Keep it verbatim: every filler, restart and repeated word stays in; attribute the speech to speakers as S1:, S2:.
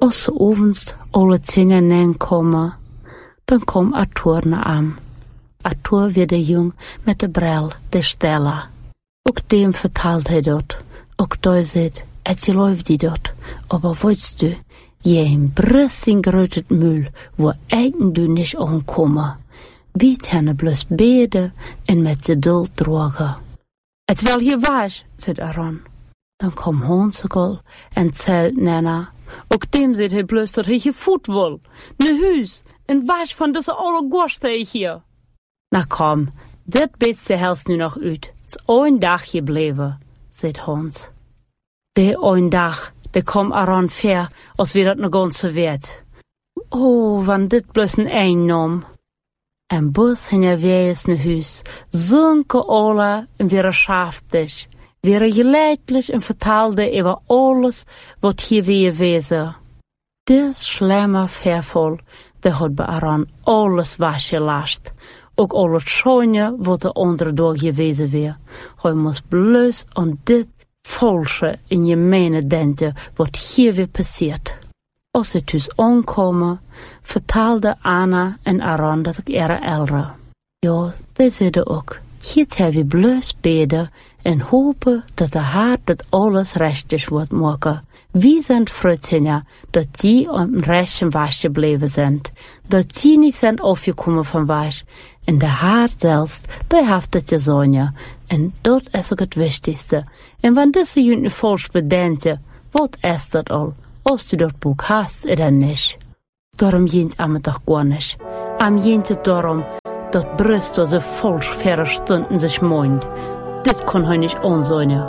S1: Als ze ovens alle tien nen komen, dan komt Arthur naar am. Arthur weer de jong met de bril, de Stella. Ook dem vertelt hij dat. Ook daar zit, het gelooft die dat. Aber weißt du, je een brust in grote mul, waar eigen du niet aankomen. Wie hebben bloos beden en met geduld drogen. Het wel je was, zei Aaron. Dan kwam Honsekol en zelt Nana. Ook dem zit hij bloos dat hij je voet wil. Ne huis, en was van deze alle gorsten hier. Nou kom, dit beste helst nu nog uit. Het is één dag gebleven, zei Hans. De één dag, de kom Aaron ver, als we dat nog ganze weet. Oh, van dit bloos een eindnom. En bus hing er wees naar huis, zonke alle en weer schaftig, weer geleidelijk en vertaalde over alles wat hier weer wezen. Dit slimme vervol, de had bij Aaron alles wasje last. Ook al het schoonje wat de andere dag gewezen weer. Hij moest bloos aan dit volsche in je mene denken wat hier weer passeert. Als ze thuis aankomen, vertelde Anna en Aaron dat ik era elder. Ja, die zeiden ook, hier hebben we bloos beden en hopen dat de hart dat alles rechtjes wordt maken. Wie zijn vrienden dat die op een rechte was gebleven zijn, dat die niet zijn afgekomen van was. En de hart zelfs, die heeft het gezongen. En dat is ook het wichtigste. En wanneer deze jullie volgens bedenken, wat is dat al? Als u dat boek hast, dan niet. Daarom jint am het toch gewoon niet. Am jint het daarom dat brust als een volks verre stunden zich moeint. Dit kon hij niet aanzongen.